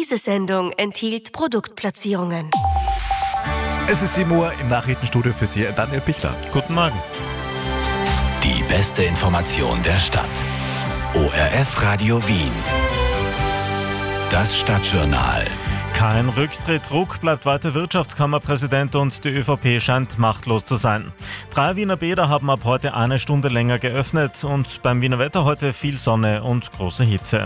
Diese Sendung enthielt Produktplatzierungen. Es ist 7 Uhr im Nachrichtenstudio für Sie, Daniel Pichler. Guten Morgen. Die beste Information der Stadt. ORF Radio Wien. Das Stadtjournal. Kein Rücktritt, Ruck bleibt weiter Wirtschaftskammerpräsident und die ÖVP scheint machtlos zu sein. 3 Wiener Bäder haben ab heute 1 Stunde länger geöffnet und beim Wiener Wetter heute viel Sonne und große Hitze.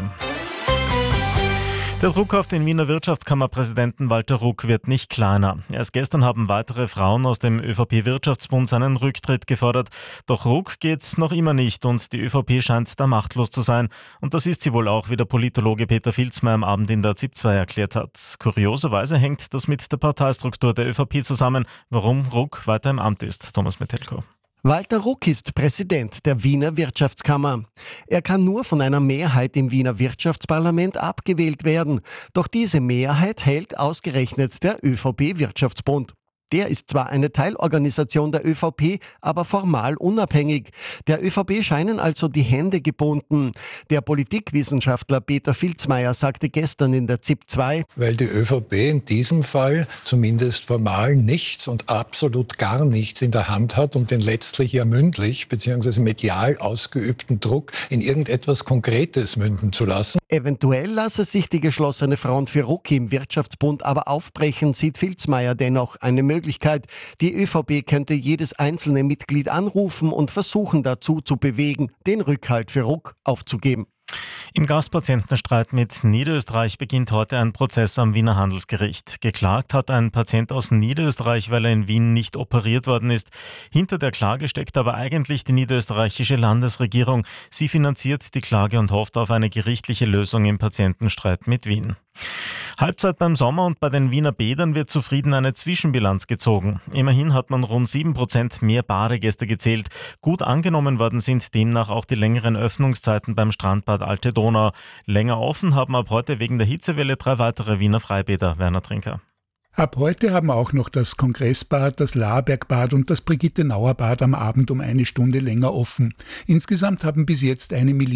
Der Druck auf den Wiener Wirtschaftskammerpräsidenten Walter Ruck wird nicht kleiner. Erst gestern haben weitere Frauen aus dem ÖVP-Wirtschaftsbund seinen Rücktritt gefordert. Doch Ruck geht noch immer nicht und die ÖVP scheint da machtlos zu sein. Und das ist sie wohl auch, wie der Politologe Peter Filzmeier am Abend in der ZIP 2 erklärt hat. Kurioserweise hängt das mit der Parteistruktur der ÖVP zusammen, warum Ruck weiter im Amt ist. Thomas Metelko. Walter Ruck ist Präsident der Wiener Wirtschaftskammer. Er kann nur von einer Mehrheit im Wiener Wirtschaftsparlament abgewählt werden. Doch diese Mehrheit hält ausgerechnet der ÖVP-Wirtschaftsbund. Der ist zwar eine Teilorganisation der ÖVP, aber formal unabhängig. Der ÖVP scheinen also die Hände gebunden. Der Politikwissenschaftler Peter Filzmeier sagte gestern in der ZIP 2: Weil die ÖVP in diesem Fall zumindest formal nichts und absolut gar nichts in der Hand hat, um den letztlich ja mündlich bzw. medial ausgeübten Druck in irgendetwas Konkretes münden zu lassen. Eventuell lasse sich die geschlossene Front für Ruck im Wirtschaftsbund aber aufbrechen, sieht Filzmeier dennoch eine Möglichkeit. Die ÖVP könnte jedes einzelne Mitglied anrufen und versuchen dazu zu bewegen, den Rückhalt für Ruck aufzugeben. Im Gaspatientenstreit mit Niederösterreich beginnt heute ein Prozess am Wiener Handelsgericht. Geklagt hat ein Patient aus Niederösterreich, weil er in Wien nicht operiert worden ist. Hinter der Klage steckt aber eigentlich die niederösterreichische Landesregierung. Sie finanziert die Klage und hofft auf eine gerichtliche Lösung im Patientenstreit mit Wien. Halbzeit beim Sommer und bei den Wiener Bädern wird zufrieden eine Zwischenbilanz gezogen. Immerhin hat man rund 7% mehr Badegäste gezählt. Gut angenommen worden sind demnach auch die längeren Öffnungszeiten beim Strandbad Alte Donau. Länger offen haben ab heute wegen der Hitzewelle 3 weitere Wiener Freibäder. Werner Trinker. Ab heute haben auch noch das Kongressbad, das Laerbergbad und das Brigitte-Nauer-Bad am Abend um 1 Stunde länger offen. Insgesamt haben bis jetzt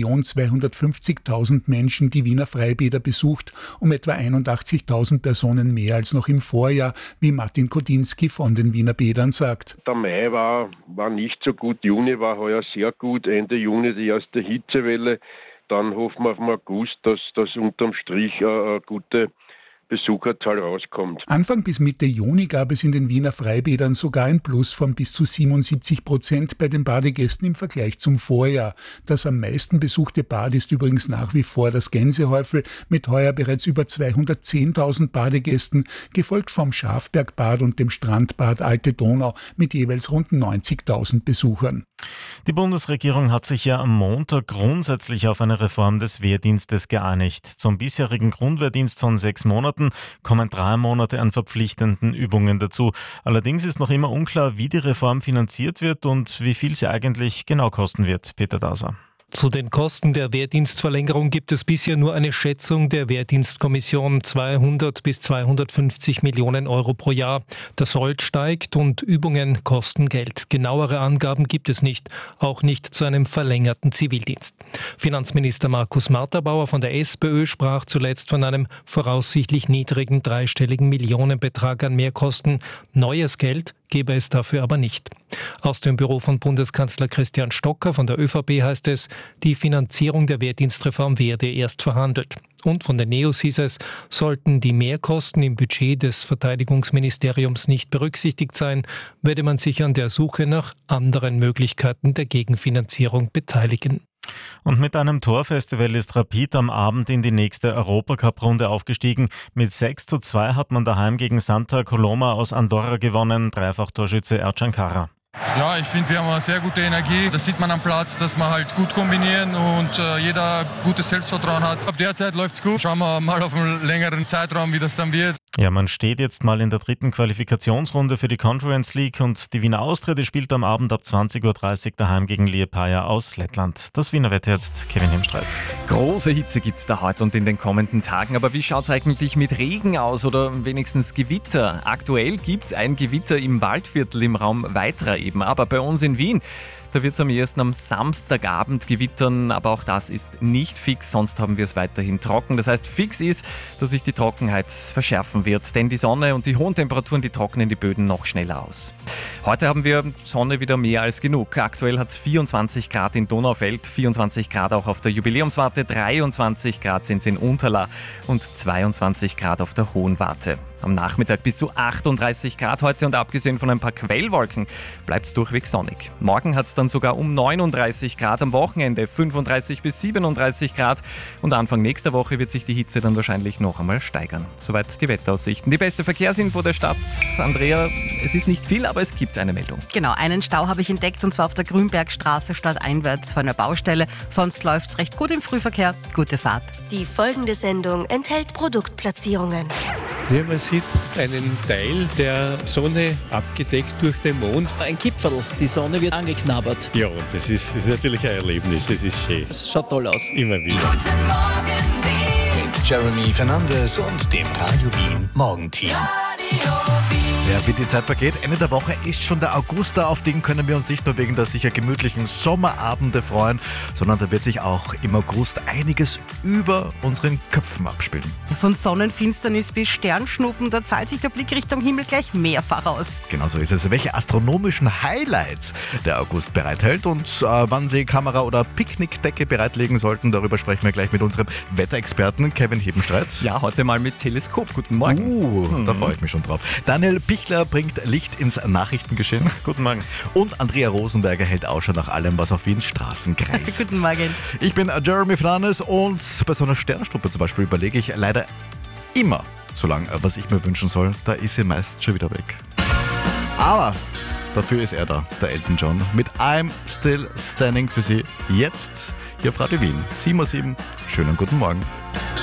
1.250.000 Menschen die Wiener Freibäder besucht, um etwa 81.000 Personen mehr als noch im Vorjahr, wie Martin Kodinski von den Wiener Bädern sagt. Der Mai war nicht so gut, Juni war heuer sehr gut, Ende Juni die erste Hitzewelle. Dann hoffen wir auf den August, dass das unterm Strich eine gute Besucherzahl rauskommt. Anfang bis Mitte Juni gab es in den Wiener Freibädern sogar ein Plus von bis zu 77% bei den Badegästen im Vergleich zum Vorjahr. Das am meisten besuchte Bad ist übrigens nach wie vor das Gänsehäufel mit heuer bereits über 210.000 Badegästen, gefolgt vom Schafbergbad und dem Strandbad Alte Donau mit jeweils rund 90.000 Besuchern. Die Bundesregierung hat sich ja am Montag grundsätzlich auf eine Reform des Wehrdienstes geeinigt. Zum bisherigen Grundwehrdienst von 6 Monaten kommen 3 Monate an verpflichtenden Übungen dazu. Allerdings ist noch immer unklar, wie die Reform finanziert wird und wie viel sie eigentlich genau kosten wird. Peter Daser. Zu den Kosten der Wehrdienstverlängerung gibt es bisher nur eine Schätzung der Wehrdienstkommission, 200 bis 250 Millionen Euro pro Jahr. Der Sold steigt und Übungen kosten Geld. Genauere Angaben gibt es nicht, auch nicht zu einem verlängerten Zivildienst. Finanzminister Markus Marterbauer von der SPÖ sprach zuletzt von einem voraussichtlich niedrigen dreistelligen Millionenbetrag an Mehrkosten. Neues Geld gebe es dafür aber nicht. Aus dem Büro von Bundeskanzler Christian Stocker von der ÖVP heißt es, die Finanzierung der Wehrdienstreform werde erst verhandelt. Und von den Neos hieß es, sollten die Mehrkosten im Budget des Verteidigungsministeriums nicht berücksichtigt sein, werde man sich an der Suche nach anderen Möglichkeiten der Gegenfinanzierung beteiligen. Und mit einem Torfestival ist Rapid am Abend in die nächste Europacup-Runde aufgestiegen. Mit 6:2 hat man daheim gegen Santa Coloma aus Andorra gewonnen. Dreifach-Torschütze Ercan Kara. Ja, ich finde, wir haben eine sehr gute Energie. Das sieht man am Platz, dass wir halt gut kombinieren und jeder gutes Selbstvertrauen hat. Ab der Zeit läuft's gut. Schauen wir mal auf einen längeren Zeitraum, wie das dann wird. Ja, man steht jetzt mal in der 3. Qualifikationsrunde für die Conference League und die Wiener Austria, die spielt am Abend ab 20:30 Uhr daheim gegen Liepaja aus Lettland. Das Wiener Wetter jetzt, Kevin Hemstreit. Große Hitze gibt's da heute und in den kommenden Tagen. Aber wie schaut's eigentlich mit Regen aus oder wenigstens Gewitter? Aktuell gibt's ein Gewitter im Waldviertel im Raum Weitra eben. Aber bei uns in Wien, Da wird es am ehesten am Samstagabend gewittern, aber auch das ist nicht fix, sonst haben wir es weiterhin trocken. Das heißt, fix ist, dass sich die Trockenheit verschärfen wird, denn die Sonne und die hohen Temperaturen, die trocknen die Böden noch schneller aus. Heute haben wir Sonne wieder mehr als genug. Aktuell hat es 24 Grad in Donaufeld, 24 Grad auch auf der Jubiläumswarte, 23 Grad sind es in Unterla und 22 Grad auf der Hohen Warte. Am Nachmittag bis zu 38 Grad heute und abgesehen von ein paar Quellwolken bleibt es durchweg sonnig. Morgen hat es dann sogar um 39 Grad, am Wochenende 35 bis 37 Grad und Anfang nächster Woche wird sich die Hitze dann wahrscheinlich noch einmal steigern. Soweit die Wetteraussichten. Die beste Verkehrsinfo der Stadt. Andrea, es ist nicht viel, aber es gibt eine Meldung. Genau, einen Stau habe ich entdeckt und zwar auf der Grünbergstraße stadteinwärts vor einer Baustelle. Sonst läuft es recht gut im Frühverkehr. Gute Fahrt. Die folgende Sendung enthält Produktplatzierungen. Hier man sieht einen Teil der Sonne abgedeckt durch den Mond. Ein Gipfel, die Sonne wird angeknabbert. Ja, und das ist natürlich ein Erlebnis, es ist schön. Es schaut toll aus. Immer wieder. Guten Morgen Wien. Mit Jeremy Fernandes und dem Radio Wien Morgenteam. Ja, wie die Zeit vergeht, Ende der Woche ist schon der August da, auf den können wir uns nicht nur wegen der sicher gemütlichen Sommerabende freuen, sondern da wird sich auch im August einiges über unseren Köpfen abspielen. Von Sonnenfinsternis bis Sternschnuppen, da zahlt sich der Blick Richtung Himmel gleich mehrfach aus. Genau so ist es. Welche astronomischen Highlights der August bereithält und wann Sie Kamera oder Picknickdecke bereitlegen sollten, darüber sprechen wir gleich mit unserem Wetterexperten Kevin Hebenstreit. Ja, heute mal mit Teleskop. Guten Morgen. Da freue ich mich schon drauf. Daniel Pichler bringt Licht ins Nachrichtengeschehen. Guten Morgen. Und Andrea Rosenberger hält Ausschau nach allem, was auf Wiens Straßen kreist. Guten Morgen. Ich bin Jeremy Fernandes und bei so einer Sternschnuppe zum Beispiel überlege ich leider immer so lange, was ich mir wünschen soll. Da ist sie meist schon wieder weg. Aber dafür ist er da, der Elton John, mit I'm Still Standing für Sie. Jetzt hier auf Radio Wien, 7:07. Schönen guten Morgen.